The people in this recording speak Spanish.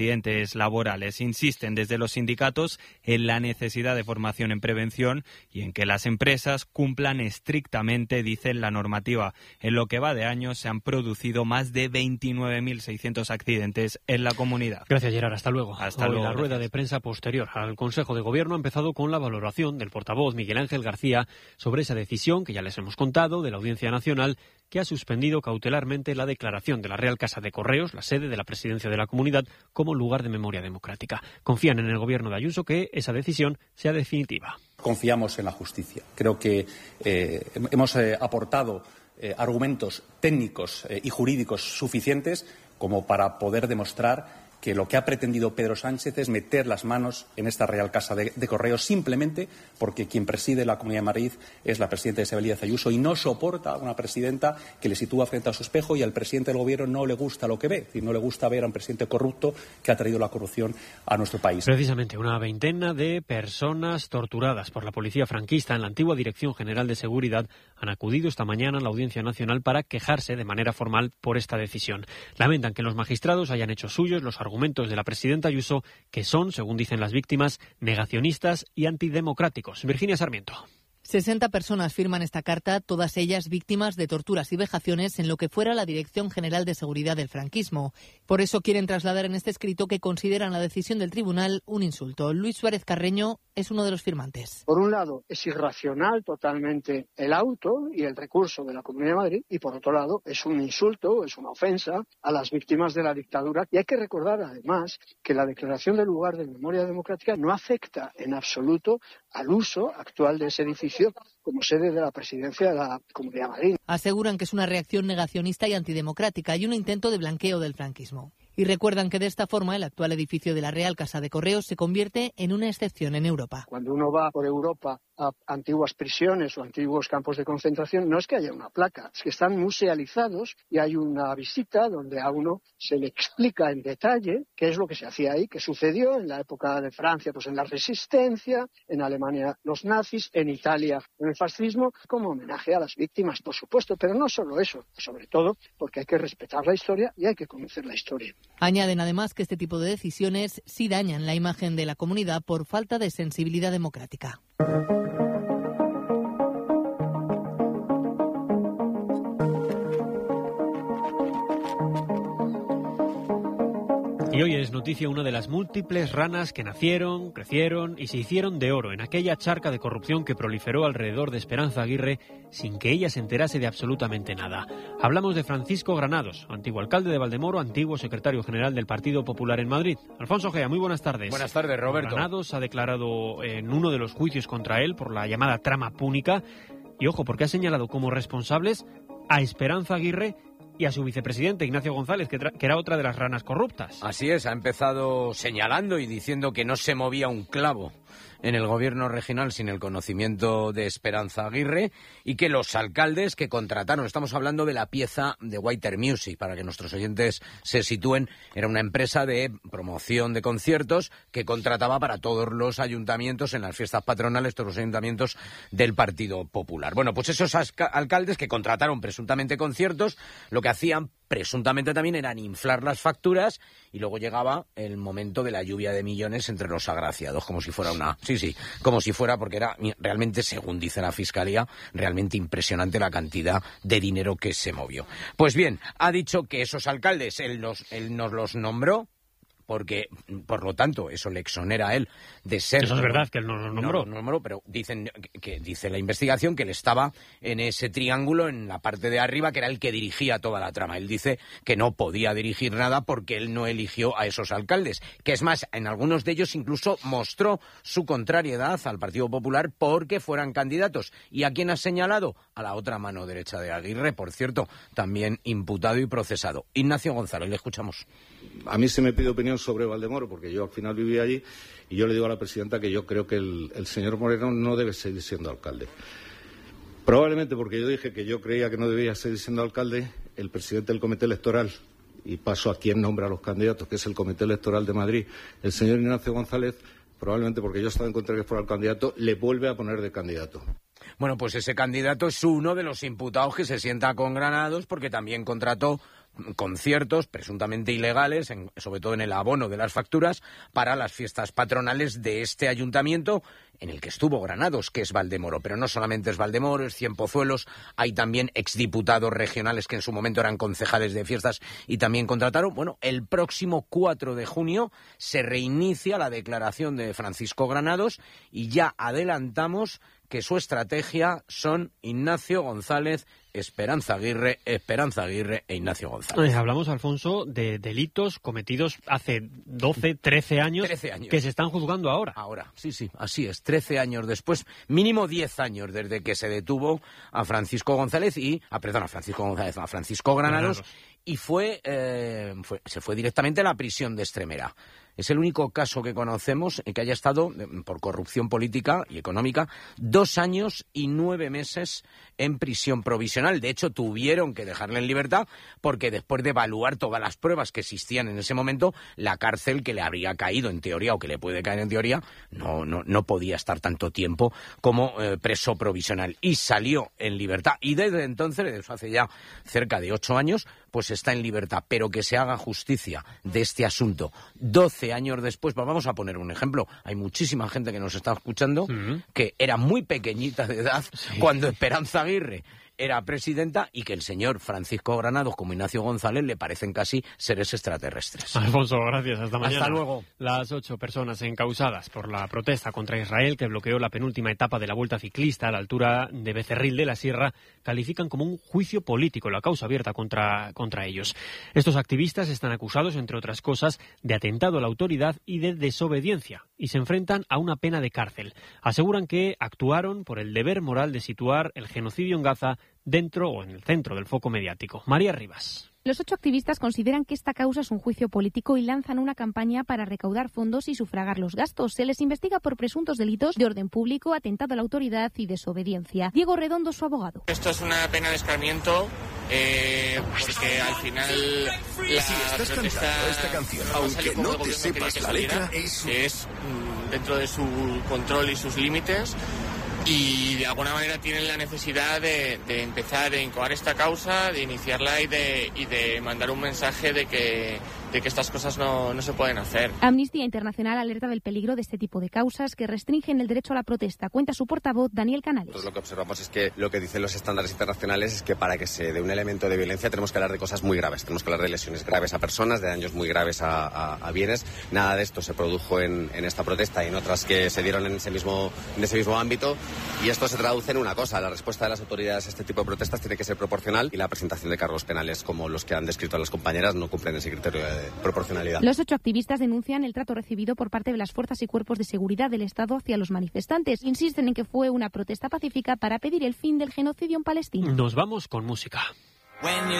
accidentes laborales. Insisten desde los sindicatos en la necesidad de formación en prevención y en que las empresas cumplan estrictamente, dicen, la normativa. En lo que va de año se han producido más de 29.600 accidentes en la comunidad. Gracias, Gerard. Hasta luego. Hasta luego. La rueda de prensa posterior al Consejo de Gobierno ha empezado con la valoración del portavoz Miguel Ángel García sobre esa decisión que ya les hemos contado de la Audiencia Nacional, que ha suspendido cautelarmente la declaración de la Real Casa de Correos, la sede de la Presidencia de la Comunidad, como lugar de memoria democrática. Confían en el Gobierno de Ayuso que esa decisión sea definitiva. Confiamos en la justicia. Creo que hemos aportado argumentos técnicos y jurídicos suficientes como para poder demostrar que lo que ha pretendido Pedro Sánchez es meter las manos en esta Real Casa de Correos simplemente porque quien preside la Comunidad de Madrid es la presidenta Isabel Díaz Ayuso y no soporta a una presidenta que le sitúa frente a su espejo y al presidente del Gobierno no le gusta lo que ve, y no le gusta ver a un presidente corrupto que ha traído la corrupción a nuestro país. Precisamente una veintena de personas torturadas por la policía franquista en la antigua Dirección General de Seguridad han acudido esta mañana a la Audiencia Nacional para quejarse de manera formal por esta decisión. Lamentan que los magistrados hayan hecho suyos los argumentos de la presidenta Ayuso, que son, según dicen las víctimas, negacionistas y antidemocráticos. Virginia Sarmiento. 60 personas firman esta carta, todas ellas víctimas de torturas y vejaciones en lo que fuera la Dirección General de Seguridad del franquismo. Por eso quieren trasladar en este escrito que consideran la decisión del tribunal un insulto. Luis Suárez Carreño es uno de los firmantes. Por un lado, es irracional totalmente el auto y el recurso de la Comunidad de Madrid, y por otro lado, es un insulto, es una ofensa a las víctimas de la dictadura. Y hay que recordar, además, que la declaración del lugar de memoria democrática no afecta en absoluto al uso actual de ese edificio como sede de la presidencia de la Comunidad de Madrid. Aseguran que es una reacción negacionista y antidemocrática y un intento de blanqueo del franquismo. Y recuerdan que de esta forma el actual edificio de la Real Casa de Correos se convierte en una excepción en Europa. Cuando uno va por Europa a antiguas prisiones o antiguos campos de concentración, no es que haya una placa, es que están musealizados y hay una visita donde a uno se le explica en detalle qué es lo que se hacía ahí, qué sucedió en la época de Francia, pues en la Resistencia, en Alemania los nazis, en Italia en el fascismo, como homenaje a las víctimas, por supuesto, pero no solo eso, sobre todo porque hay que respetar la historia y hay que conocer la historia. Añaden además que este tipo de decisiones sí dañan la imagen de la comunidad por falta de sensibilidad democrática. Y hoy es noticia una de las múltiples ranas que nacieron, crecieron y se hicieron de oro en aquella charca de corrupción que proliferó alrededor de Esperanza Aguirre sin que ella se enterase de absolutamente nada. Hablamos de Francisco Granados, antiguo alcalde de Valdemoro, antiguo secretario general del Partido Popular en Madrid. Alfonso Gea, muy buenas tardes. Buenas tardes, Roberto. Granados ha declarado en uno de los juicios contra él por la llamada trama púnica y, ojo, porque ha señalado como responsables a Esperanza Aguirre y a su vicepresidente, Ignacio González, que era otra de las ranas corruptas. Así es, ha empezado señalando y diciendo que no se movía un clavo en el gobierno regional sin el conocimiento de Esperanza Aguirre y que los alcaldes que contrataron, estamos hablando de la pieza de Whiter Music, para que nuestros oyentes se sitúen, era una empresa de promoción de conciertos que contrataba para todos los ayuntamientos en las fiestas patronales, todos los ayuntamientos del Partido Popular. Bueno, pues esos alcaldes que contrataron presuntamente conciertos, lo que hacían presuntamente también eran inflar las facturas y luego llegaba el momento de la lluvia de millones entre los agraciados, como si fuera una... Sí, como si fuera, porque era realmente, según dice la Fiscalía, realmente impresionante la cantidad de dinero que se movió. Pues bien, ha dicho que esos alcaldes, él nos los nombró, porque, por lo tanto, eso le exonera a él de ser... Eso es verdad, que él no lo nombró. No lo nombró, pero dice la investigación que él estaba en ese triángulo, en la parte de arriba, que era el que dirigía toda la trama. Él dice que no podía dirigir nada porque él no eligió a esos alcaldes. Que es más, en algunos de ellos incluso mostró su contrariedad al Partido Popular porque fueran candidatos. ¿Y a quién ha señalado? A la otra mano derecha de Aguirre, por cierto, también imputado y procesado. Ignacio González, le escuchamos. A mí se me pide opinión sobre Valdemoro, porque yo al final viví allí, y yo le digo a la presidenta que yo creo que el señor Moreno no debe seguir siendo alcalde. Probablemente porque yo dije que yo creía que no debía seguir siendo alcalde, el presidente del comité electoral, y paso a quien nombra a los candidatos, que es el comité electoral de Madrid, el señor Ignacio González, probablemente porque yo estaba en contra de que fuera el candidato, le vuelve a poner de candidato. Bueno, pues ese candidato es uno de los imputados que se sienta con Granados porque también contrató conciertos presuntamente ilegales, sobre todo en el abono de las facturas, para las fiestas patronales de este ayuntamiento en el que estuvo Granados, que es Valdemoro. Pero no solamente es Valdemoro, es Cienpozuelos, hay también exdiputados regionales que en su momento eran concejales de fiestas y también contrataron. Bueno, el próximo 4 de junio se reinicia la declaración de Francisco Granados y ya adelantamos que su estrategia son Ignacio González, Esperanza Aguirre e Ignacio González. Hablamos, Alfonso, de delitos cometidos hace 12, 13 años que se están juzgando ahora. Ahora, sí, así es, 13 años después, mínimo 10 años desde que se detuvo a Francisco González a Francisco Granados. Y se fue directamente a la prisión de Extremera. Es el único caso que conocemos en que haya estado, por corrupción política y económica, 2 años y 9 meses en prisión provisional. De hecho, tuvieron que dejarle en libertad porque después de evaluar todas las pruebas que existían en ese momento, la cárcel que le habría caído en teoría o que le puede caer en teoría no podía estar tanto tiempo como preso provisional. Y salió en libertad. Y desde entonces, eso hace ya cerca de 8 años, pues está en libertad. Pero que se haga justicia de este asunto 12 años después. Pues vamos a poner un ejemplo. Hay muchísima gente que nos está escuchando que era muy pequeñita de edad cuando Esperanza Aguirre era presidenta y que el señor Francisco Granados como Ignacio González le parecen casi seres extraterrestres. Alfonso, gracias. Hasta mañana. Hasta luego. Las 8 personas encausadas por la protesta contra Israel que bloqueó la penúltima etapa de la Vuelta Ciclista a la altura de Becerril de la Sierra califican como un juicio político la causa abierta contra ellos. Estos activistas están acusados, entre otras cosas, de atentado a la autoridad y de desobediencia y se enfrentan a una pena de cárcel. Aseguran que actuaron por el deber moral de situar el genocidio en Gaza dentro o en el centro del foco mediático. María Rivas. Los 8 activistas consideran que esta causa es un juicio político y lanzan una campaña para recaudar fondos y sufragar los gastos. Se les investiga por presuntos delitos de orden público, atentado a la autoridad y desobediencia. Diego Redondo, su abogado. Esto es una pena de escarmiento porque al final si estás cantando esta canción, aunque no te sepas la letra, es dentro de su control y sus límites. Y de alguna manera tienen la necesidad de empezar a incoar esta causa, de iniciarla y de mandar un mensaje de que estas cosas no se pueden hacer. Amnistía Internacional alerta del peligro de este tipo de causas que restringen el derecho a la protesta. Cuenta su portavoz, Daniel Canales. Nosotros lo que observamos es que lo que dicen los estándares internacionales es que para que se dé un elemento de violencia tenemos que hablar de cosas muy graves. Tenemos que hablar de lesiones graves a personas, de daños muy graves a bienes. Nada de esto se produjo en esta protesta y en otras que se dieron en ese mismo ámbito. Y esto se traduce en una cosa: la respuesta de las autoridades a este tipo de protestas tiene que ser proporcional y la presentación de cargos penales, como los que han descrito las compañeras, no cumplen ese criterio de proporcionalidad. Los 8 activistas denuncian el trato recibido por parte de las fuerzas y cuerpos de seguridad del Estado hacia los manifestantes. Insisten en que fue una protesta pacífica para pedir el fin del genocidio en Palestina. Nos vamos con música.